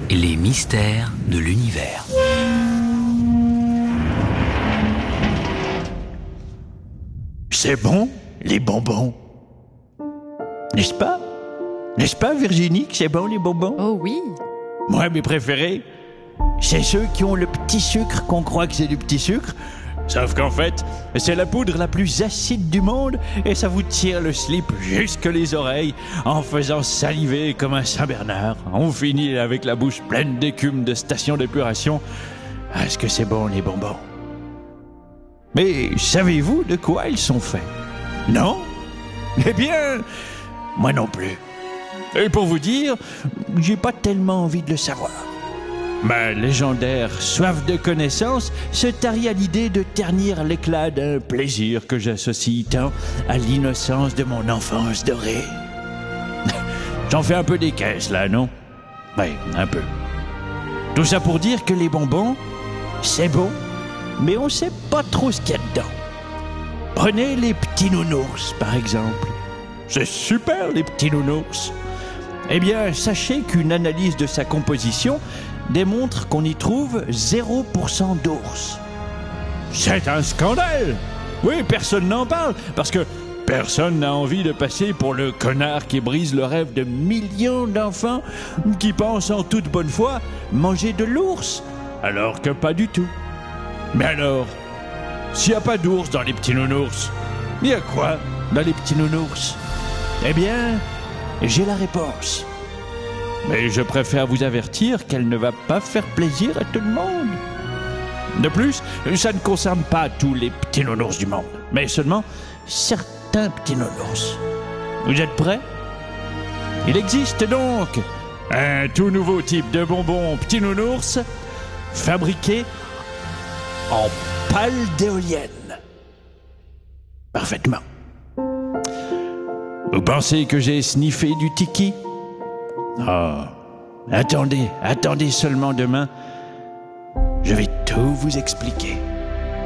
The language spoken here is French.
Les mystères de l'univers. C'est bon, les bonbons. N'est-ce pas? N'est-ce pas, Virginie, que c'est bon, les bonbons? Oh oui. Moi, mes préférés, c'est ceux qui ont le petit sucre qu'on croit que c'est du petit sucre. Sauf qu'en fait, c'est la poudre la plus acide du monde et ça vous tire le slip jusque les oreilles en faisant saliver comme un Saint-Bernard. On finit avec la bouche pleine d'écume de station d'épuration. Ah, est-ce que c'est bon, les bonbons? Mais savez-vous de quoi ils sont faits? Non? Eh bien, moi non plus. Et pour vous dire, j'ai pas tellement envie de le savoir. Ma légendaire soif de connaissance se tarit à l'idée de ternir l'éclat d'un plaisir que j'associe tant à l'innocence de mon enfance dorée. J'en fais un peu des caisses, là, non? Oui, un peu. Tout ça pour dire que les bonbons, c'est bon, mais on sait pas trop ce qu'il y a dedans. Prenez les petits nounours, par exemple. C'est super, les petits nounours. Eh bien, sachez qu'une analyse de sa composition démontre qu'on y trouve 0% d'ours. C'est un scandale! Oui, personne n'en parle, parce que personne n'a envie de passer pour le connard qui brise le rêve de millions d'enfants qui pensent en toute bonne foi manger de l'ours, alors que pas du tout. Mais alors, s'il n'y a pas d'ours dans les petits nounours, il y a quoi dans les petits nounours? Eh bien, j'ai la réponse. Mais je préfère vous avertir qu'elle ne va pas faire plaisir à tout le monde. De plus, ça ne concerne pas tous les petits nounours du monde, mais seulement certains petits nounours. Vous êtes prêts? Il existe donc un tout nouveau type de bonbon petits nounours fabriqué en pale d'éolienne. Parfaitement. Vous pensez que j'ai sniffé du tiki? Oh, attendez seulement demain. Je vais tout vous expliquer.